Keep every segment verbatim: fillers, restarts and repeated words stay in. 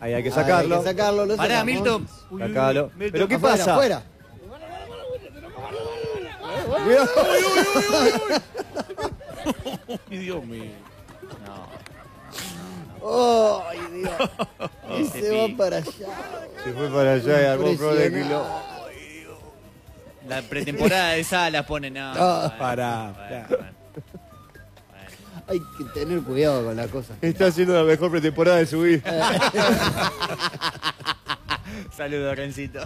Ahí hay que sacarlo. Hay que sacarlo, lo Pará, sacamos. Milton. Sacalo. Milton. ¿Pero qué Afuera, pasa? afuera. Ay, Dios mío. Oh, ay, Dios. Y Ese se pi. va para allá. Se fue para allá y armó un pro de kilo. La pretemporada de Salas pone nada. Ah, pará, Bueno, pará. bueno. Hay que tener cuidado con las cosas. Está haciendo la mejor pretemporada de su vida. Saludos, Rencito.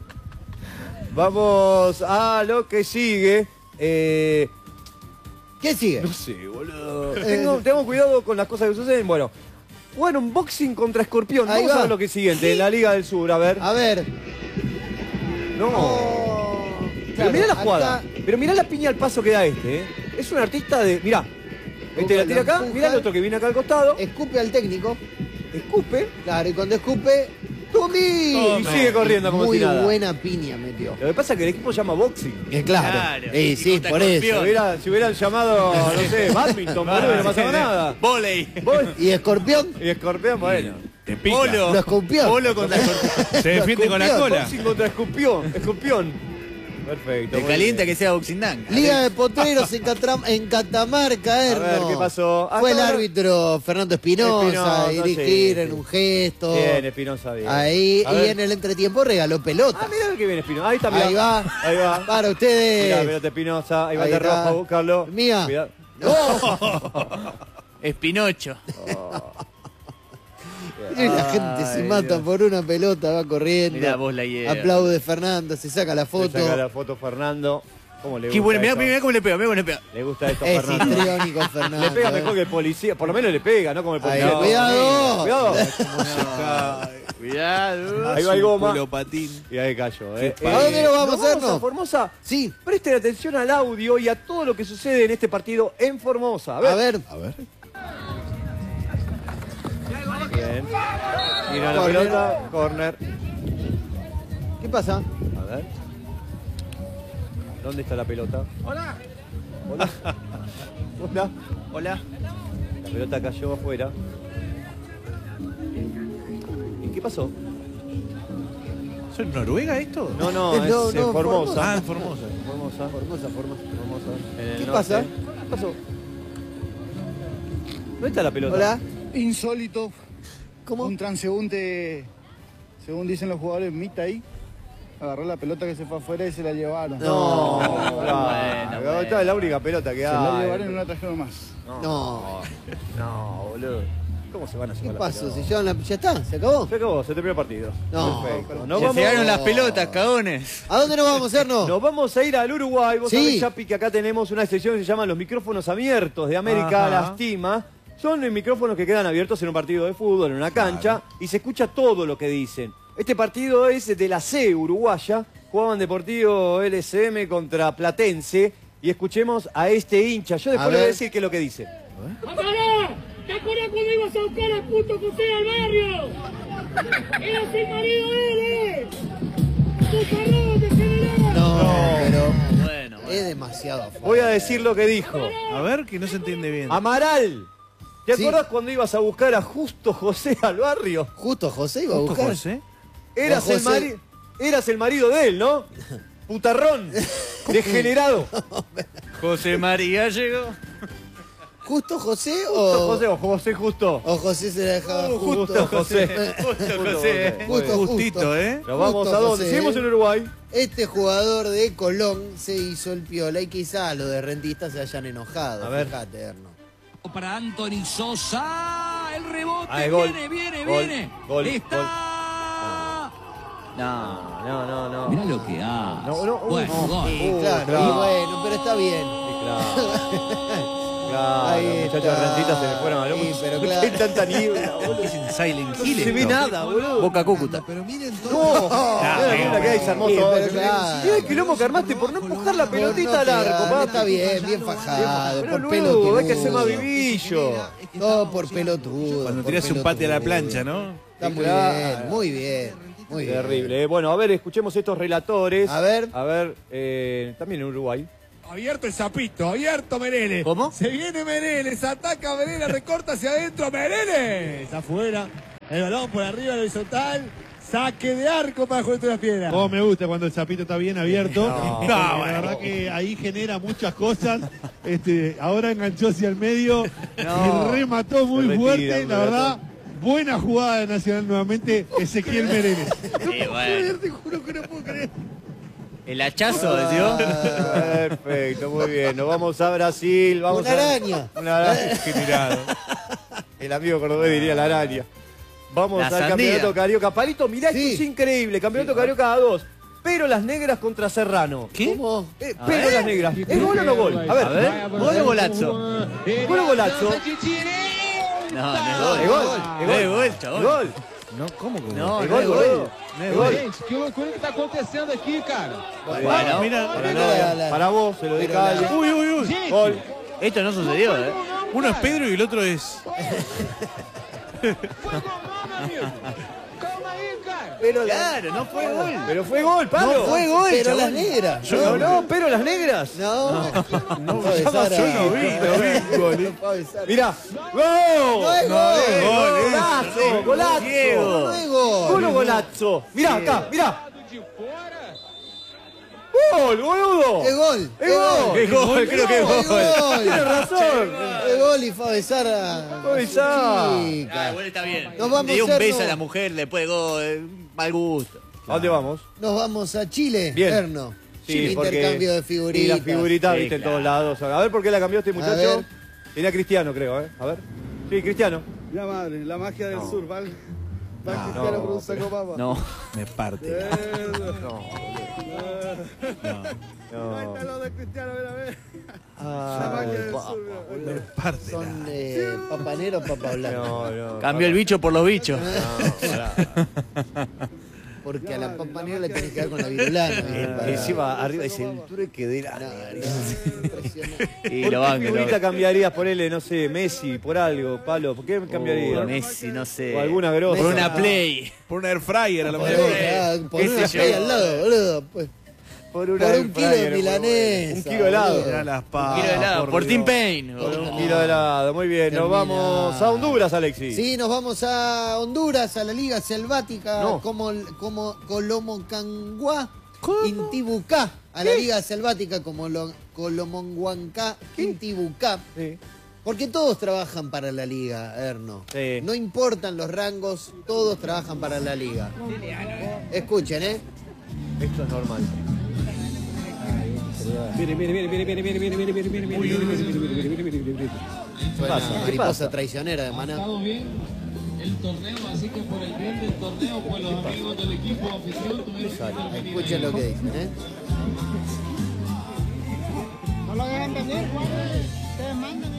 Vamos a lo que sigue. Eh, ¿Qué sigue? no sé, boludo. Tengo, tengo cuidado con las cosas que suceden. Bueno, bueno, un boxing contra Escorpión. Ahí Vamos va. a ver lo que siguiente. En la Liga del Sur, a ver. A ver. No. Oh, Pero claro, mirá la acá- jugada. Pero mirá la piña al paso que da este, ¿eh? Es un artista de. Mirá. Este la tira acá. Empuja. Mirá el otro que viene acá al costado. Escupe al técnico. Escupe. Claro, y cuando escupe, ¡Tumi! Y sigue corriendo como Muy si nada. buena piña metió. Lo que pasa es que el equipo llama boxing. Eh, claro. Claro. Eh, Y sí, contra por Escorpión. Si, eso. hubiera- si hubieran llamado, no sé, badminton, boludo, no pasaba nada. Voley. Vol- ¿Y Escorpión? Y Escorpión, bueno. Te pica. Polo. Lo escupió. Polo contra Escorpión. Se defiende con la Escorpión, cola. Boxing contra Escorpión. Escorpión. Perfecto. Te muy calienta bien. que sea Boxing Dunk. Liga de Potreros en, Catram- en Catamarca, Erno. A ver, ¿qué pasó? Fue Hasta el ahora- árbitro Fernando Espinosa, Espinosa, a dirigir sí, en sí. un gesto. Bien, Espinosa, bien. Ahí, A y ver. en el entretiempo regaló pelota. Ah, mirá que viene Espinosa. Ahí está, mirá. Ahí va. Ahí va. Para Mirá, ustedes. pelota Espinosa. Ahí va Ahí de está. rojo a buscarlo. Mía. Cuidado. ¡Oh! Espinocho. Y la gente se Ay, mata Dios. por una pelota, va corriendo. Mirá vos la hiera. Aplaude Fernando, se saca la Le foto. saca la foto Fernando. ¿Cómo le gusta Qué bueno, mirá, esto? mirá cómo le pega, mirá cómo le pega. Le gusta esto, Es Fernando. histriónico Fernando. Le pega eh. mejor que el policía. Por lo menos le pega, no como el Ahí, policía. cuidado. Cuidado. Cuidado. Ahí va el goma. Culo patín. Y ahí cayó, ¿eh? ¿A dónde nos vamos, ¿nos vamos Erno? a Formosa? Sí. Presten atención al audio y a todo lo que sucede en este partido en Formosa. A ver. A ver. A ver. Bien. Mira la Corner. pelota. Corner. ¿Qué pasa? A ver. ¿Dónde está la pelota? Hola. Hola. Hola. Hola. La pelota cayó afuera. ¿Y qué pasó? ¿Eso es Noruega esto? No, no, es No, en no, Formosa. Ah, en Formosa. Formosa. Formosa, Formosa. Formosa. En el ¿Qué norte. pasa? ¿Qué pasó? ¿Dónde está la pelota? Hola. Insólito. ¿Cómo? Un transeúnte, según dicen los jugadores, Mita ahí. Agarró la pelota que se fue afuera y se la llevaron. No, No. bueno, bueno. esta es la única pelota que Se la hay. llevaron y no la trajeron más. No. No, boludo. ¿Cómo se van a ¿Qué llevar la pasó? pelota? ¿Se llevan la... ¿Ya está? ¿Se acabó? Se acabó, se terminó el partido. No. Perfecto. Nos Se vamos, llegaron las pelotas, cagones. ¿A dónde nos vamos, Erno? nos vamos a ir al Uruguay. Vos Sí. sabés, Chapi, que acá tenemos una sección que se llama los micrófonos abiertos de América Ajá. Lastima. Son los micrófonos que quedan abiertos en un partido de fútbol, en una cancha, y se escucha todo lo que dicen. Este partido es de la C uruguaya. Jugaban Deportivo L S M contra Platense. Y escuchemos a este hincha. Yo después A le voy a ver. decir qué es lo que dice. ¡Mamá! ¿Te acuerdas cuando ibas a buscar a puto José al barrio? ¡Eras el marido de él, eh! ¡Putarrón, degenerado! No, pero Bueno, bueno. es demasiado afuera. Voy a decir lo que dijo. A ver, que no se entiende bien. Amaral. ¿Te Sí. acordás cuando ibas a buscar a Justo José al barrio? Justo José iba a Justo buscar. José. Eras Don el, José. mari- eras el marido de él, ¿no? Putarrón. Degenerado. José María llegó. ¿Justo José Justo o José o José Justo. o José se la dejaba Uh, justo? Justo José. Justo José. Muy bien. Justo, Justito, justo. ¿eh? Nos vamos Justo a dónde. José. Seguimos en Uruguay. Este jugador de Colón se hizo el piola y quizá los de rentistas se hayan enojado. A ver. Fíjate, Erno. Para Anthony Sosa, el rebote Ah, el gol. viene, viene, Gol, viene. gol, Está. No. No, no, no. Mirá lo que hace. No, no, uh, bueno, no. gol. Sí, Uh, claro, claro. y bueno, pero está bien. Sí, claro. Claro, Ahí los muchachos de está. rentitas se le fueron a loco. Sí, pero ¿Por qué claro. hay tanta niebla, boludo? Es en Silent No Hill. se ve esto. nada, boludo. Boca Cúcuta. Pero miren todo. No, Ah, mira la niebla que hay, se armó Sí, todo. pero claro. Mira el quilombo que armaste por no empujar la pelotita No, al no, arco, no, papi. está bien, bien fajado, Pero por luego pelotudo. hay que ser más vivillo. Todo por pelotudo. Cuando por tirás un pate a la pelotudo. plancha, ¿no? Está muy Claro. bien, muy bien, muy bien. Terrible. eh. Bueno, a ver, escuchemos estos relatores. A ver. A ver, eh, también en Uruguay. Abierto el Zapito, abierto Mereles. ¿Cómo? Se viene Mereles, ataca Mereles, recorta hacia adentro, Mereles. Afuera. El balón por arriba del horizontal. Saque de arco para Juventud de las Piedras. Oh, me gusta cuando el Zapito está bien abierto. No, No, la verdad que ahí genera muchas cosas. Este, ahora enganchó hacia el medio No. y remató muy Se retira, fuerte. un La verdad, buena jugada de Nacional nuevamente, Ezequiel Mereles. Sí, bueno. Te juro que no puedo creer. El hachazo, ¿dio? Perfecto, muy bien. Nos vamos a Brasil. Vamos Una a... araña. Una araña. Qué tirado. El amigo cordobés diría la araña. Vamos La al sandía. campeonato carioca. Palito, mirá, Sí. esto es increíble. Campeonato carioca a dos. Pero las negras contra Serrano. ¿Qué? ¿Cómo? Eh, pero las negras. ¿Es gol o no gol? A ver. A ver, ¿gol o golazo? ¿Gol o golazo? No, no es Es gol. gol. No Es es gol. gol, Es chabón. gol. No, ¿cómo que No, Es no gol, es gol. boludo. No es Es gol. gol. Gente, que loucura que está acontecendo aqui, cara. Bueno, Mira, Para, Pero novia, la- la- para vos, se lo pero dedica a la- alguien. uy, uy, uy. Gente, Gol. esto no sucedió, ¿eh? Uno es Pedro y el otro es. foi gol não, meu amigo. Calma aí, cara. Pero la- Claro, no fue gol. Pero fue gol, Pablo. No fue gol, pero chabón. las negras. No, no, pero las negras. No, no, No, fue ya pasó, Sara. no vi, no vi, gol. No fue Sara. Mirá. ¡Gol! No es gol. Eh, Gol, ¡Golazo! ¡Golazo! Diego. No es gol. ¡Gol o golazo! Mirá acá, mirá. De fora. ¡Gol, boludo! Es gol. ¡Es gol! Es gol, creo que es Es gol. gol. Tienes razón. Es gol y fue a besar a Fue a besar. a su Ah, chica. igual está bien. Nos vamos Le dio un a beso hacernos- a la mujer después de gol. eh, Mal gusto. ¿A dónde vamos? Nos vamos a Chile, Bien. Erno. Sí, porque- Intercambio de Y figuritas. las figuritas, Sí, viste, en claro. todos lados. A ver por qué la cambió este A muchacho. ver. Era Cristiano, creo, ¿eh? A ver. Sí, Cristiano. La madre, la magia del sur, ¿vale? Va No, Cristiano no, por un saco papa. No. Me parte. No. No. Lo de Cristiano, ven a ver. Ah, La magia del pa- sur, mira. Me parte. Son eh, papa negra o papa blanca. No, no. Cambió el bicho por los bichos. No, pará. Porque a la papa negra le tenés que dar con la virulana. Eh, para- Encima, arriba dice el trueque de la. No, no, impresionante. Y ¿Por lo qué banco. figurita lo- cambiarías por él, no sé, Messi, por algo, Palo? ¿Por qué cambiarías? Uh, Messi, no sé. O alguna grosa. Por una play. Por una air fryer a lo Por mejor. una- por qué una sé play yo. al lado, boludo. Pues, Por, por un kilo de milanesa. Un kilo de helado. boludo. Mirá las papas. Quiero helado. Por Dios. Tim Payne. Por- Un kilo de helado, muy bien. Nos Termina. vamos a Honduras, Alexis. Sí, nos vamos a Honduras, a la Liga Selvática, No. como, como Colomocanguá, Intibucá, a la Liga Selvática como lo, Colomonguancá, Intibucá. Sí. Porque todos trabajan para la Liga, Erno. Sí. No importan los rangos, todos trabajan para la Liga. Escuchen, ¿eh? Esto es normal. Mire, mire, mire, mire, mire, mire, mire, mire, mire, mire, mire, mire, mire, mire, mire, mire, mire. Suena pasa? ¿Qué mariposa pasa? traicionera de Maná. Estado bien el torneo, así que por el bien del torneo, pues los amigos del equipo afición tuvieron que intervenir. Escuchen lo que dicen, ¿eh? No lo dejan venir, Juan. Ustedes mandan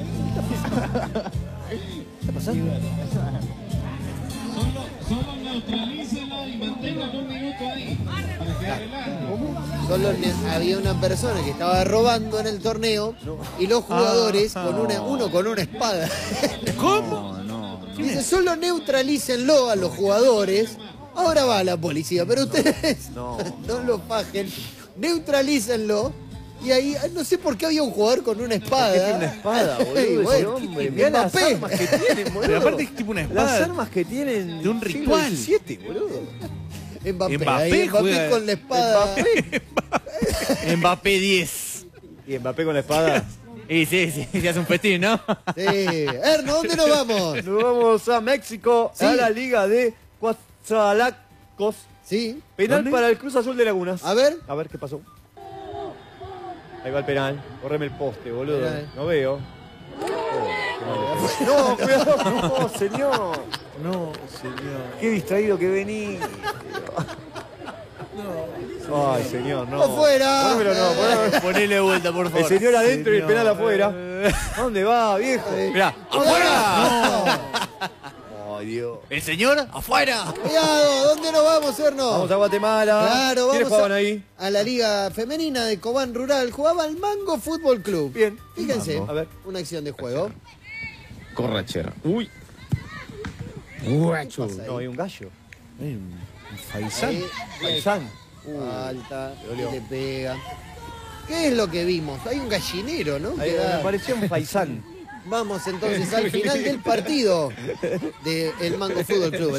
Solo, solo neutralícenlo y mantengan un minuto ahí para que relajen. Solo ne- había una persona que estaba robando en el torneo y los jugadores con una, uno con una espada. ¿Cómo? Dice, solo neutralícenlo a los jugadores. Ahora va la policía, pero ustedes no, lo fajen. Neutralícenlo. Y ahí, no sé por qué había un jugador con una espada. Tiene una espada, boludo, Y ese bueno, hombre. Mirá las Mbappé. armas que tienen, boludo. Pero aparte es tipo una espada. Las armas que tienen de un siglo ritual. diecisiete, boludo. Mbappé, Mbappé ahí, Mbappé juega- con la espada. Mbappé diez. Y Mbappé con la espada. Y sí, sí, se hace un festín, ¿no? Sí. Erno, ¿dónde nos vamos? Nos vamos a México, Sí. a la Liga de Coatzacoalcos. Sí. Penal ¿Dónde? para el Cruz Azul de Lagunas. A ver. A ver qué pasó. Ahí va el penal. Correme el poste, boludo. Penal. No veo. Oh, no, cuidado. No, señor. No, señor. Qué distraído que vení. Ay, señor, no. ¡Afuera! Ponémelo, no, ponémelo. Ponele vuelta, por El favor. señor adentro y el Señor. penal afuera. ¿A dónde va, viejo? Mirá, ¡Afuera! Ay, Dios. el señor afuera. Cuidado, ¿dónde nos vamos, Erno? Vamos a Guatemala. Claro, ¿Quiénes vamos jugaban a, ahí? a la Liga Femenina de Cobán Rural. Jugaba el Mango Fútbol Club. Bien. Fíjense, Mango. A ver. una acción de juego. Corrachera. Uy. Pasa ahí. No, hay un gallo. Hay un faisán. Ahí, Faisán. falta, y le pega. ¿Qué es lo que vimos? Hay un gallinero, ¿no? Ahí, Que da- me parecía un faisán. Vamos entonces al final del partido del Mango Fútbol Club.